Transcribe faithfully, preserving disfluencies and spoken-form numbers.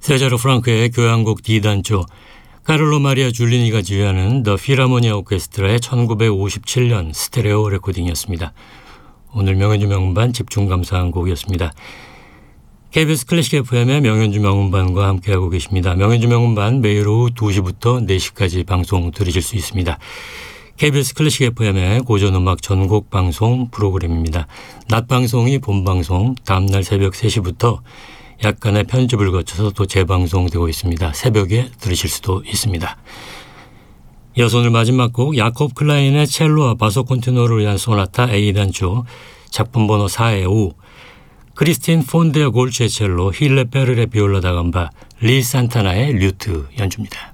세자로 프랑크의 교향곡 D단조, 카를로 마리아 줄리니가 지휘하는 더 필하모니아 오케스트라의 천구백오십칠 년 스테레오 레코딩이었습니다. 오늘 명연주 명음반 집중 감상한 곡이었습니다. 케이비에스 클래식 에프엠의 명연주 명음반과 함께하고 계십니다. 명연주 명음반 매일 오후 두 시부터 네 시까지 방송 들으실 수 있습니다. 케이비에스 클래식 에프엠의 고전음악 전곡 방송 프로그램입니다. 낮 방송이 본방송, 다음날 새벽 세 시부터 약간의 편집을 거쳐서 또 재방송되고 있습니다. 새벽에 들으실 수도 있습니다. 이어서 오늘 마지막 곡 야콥 클라인의 첼로와 바소 콘티노를 위한 소나타 A단조, 작품 번호 사의 오, 크리스틴 폰데아 골체 첼로, 힐레 페르레 비올라 다감바, 리 산타나의 류트 연주입니다.